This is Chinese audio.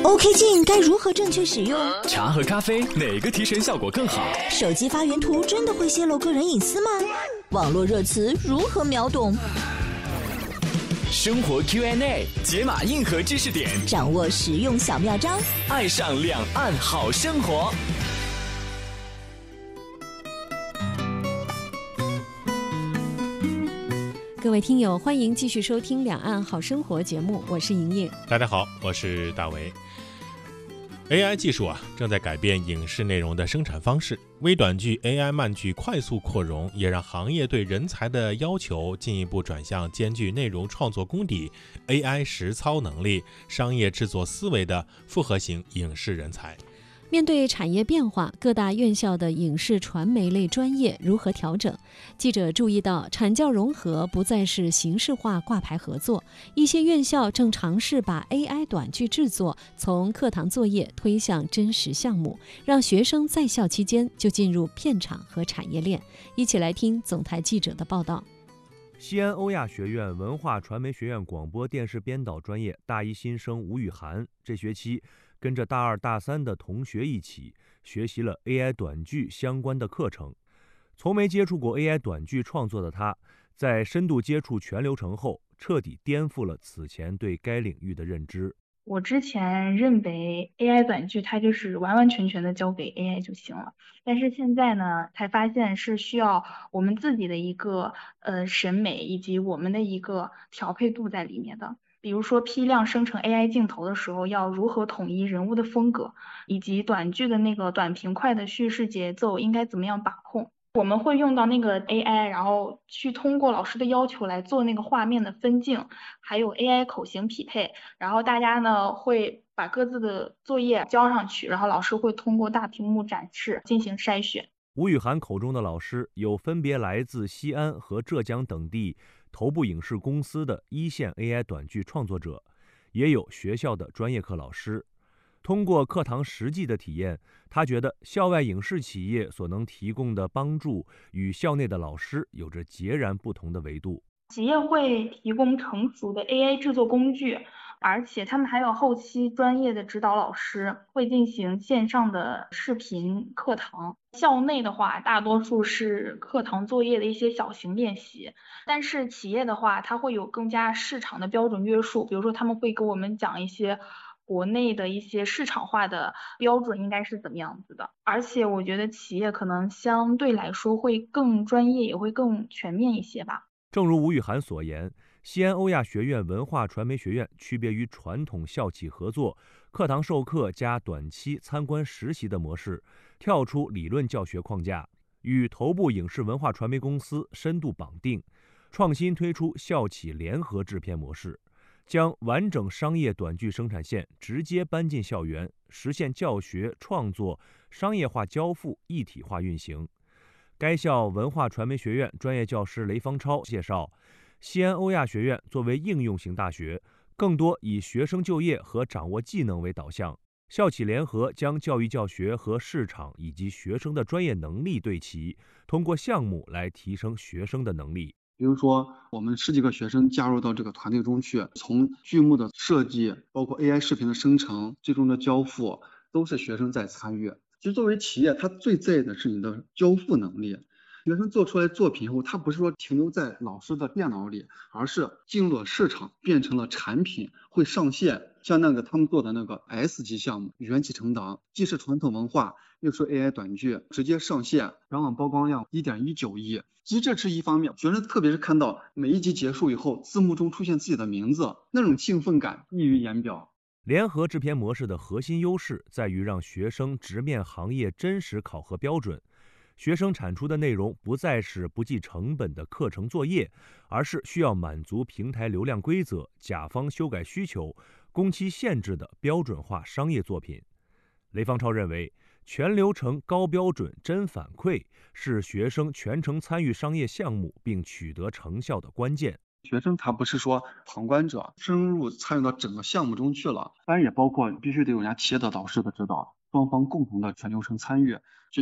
OK 镜该如何正确使用？ 茶和咖啡哪个提神效果更好？ 手机发原图真的会泄露个人隐私吗？网络热词如何秒懂？ 生活 Q&A 解码硬核知识点， 掌握实用小妙招， 爱上两岸好生活。 各位听友，欢迎继续收听《两岸好生活》节目，我是莹莹。 大家好，我是大为。AI 技术正在改变影视内容的生产方式，微短剧、AI 慢剧快速扩容，也让行业对人才的要求进一步转向兼具内容创作功底、AI 实操能力、商业制作思维的复合型影视人才。 面对产业变化，各大院校的影视传媒类专业如何调整？记者注意到，产教融合不再是形式化挂牌合作，一些院校正尝试把 AI 短剧制作从课堂作业推向真实项目，让学生在校期间就进入片场和产业链。一起来听总台记者的报道。 西安欧亚学院文化传媒学院广播电视编导专业大一新生吴雨涵，这学期跟着大二大三的同学一起学习了 AI 短剧相关的课程。从没接触过 AI 短剧创作的他，在深度接触全流程后，彻底颠覆了此前对该领域的认知。 我之前认为 AI 短剧它就是完完全全的交给 AI 就行了，但是现在呢，才发现是需要我们自己的一个审美以及我们的一个调配度在里面的。比如说批量生成 AI 镜头的时候，要如何统一人物的风格，以及短剧的那个短平快的叙事节奏应该怎么样把控。我们会用到那个 AI， 然后去通过老师的要求来做那个画面的分镜，还有 AI 口型匹配，然后大家呢会把各自的作业交上去，然后老师会通过大屏幕展示进行筛选。 吴雨涵口中的老师有分别来自西安和浙江等地头部影视公司的一线 AI 短剧创作者，也有学校的专业课老师。通过课堂实际的体验，他觉得校外影视企业所能提供的帮助与校内的老师有着截然不同的维度。 企业会提供成熟的 AI 制作工具，而且他们还有后期专业的指导老师，会进行线上的视频课堂。校内的话，大多数是课堂作业的一些小型练习，但是企业的话，它会有更加市场的标准约束，比如说他们会给我们讲一些国内的一些市场化的标准应该是怎么样子的，而且我觉得企业可能相对来说会更专业，也会更全面一些吧。 正如吴雨涵所言，西安欧亚学院文化传媒学院区别于传统校企合作、课堂授课加短期参观实习的模式，跳出理论教学框架，与头部影视文化传媒公司深度绑定，创新推出校企联合制片模式，将完整商业短剧生产线直接搬进校园，实现教学、创作、商业化交付一体化运行。该校文化传媒学院专业教师雷方超介绍，西安欧亚学院作为应用型大学，更多以学生就业和掌握技能为导向。校企联合将教育教学和市场以及学生的专业能力对齐，通过项目来提升学生的能力。 比如说我们10几个学生加入到这个团队中去，从剧目的设计，包括 AI 视频的生成，最终的交付，都是学生在参与。其实作为企业，它最在意的是你的交付能力。学生做出来作品后，他不是说停留在老师的电脑里，而是进入了市场，变成了产品，会上线。像他们做的那个 S 级项目缘起成档，既是传统文化，又是 AI 短剧，直接上线，全网曝光量1.19亿。其实这是一方面，学生特别是看到每一集结束以后，字幕中出现自己的名字，那种兴奋感溢于言表。 联合制片模式的核心优势在于让学生直面行业真实考核标准，学生产出的内容不再是不计成本的课程作业，而是需要满足平台流量规则、甲方修改需求、工期限制的标准化商业作品。雷方超认为，全流程高标准真反馈是学生全程参与商业项目并取得成效的关键。 学生他不是说旁观者，深入参与到整个项目中去了，当然也包括必须得有人家企业的导师的指导，双方共同的全流程参与，去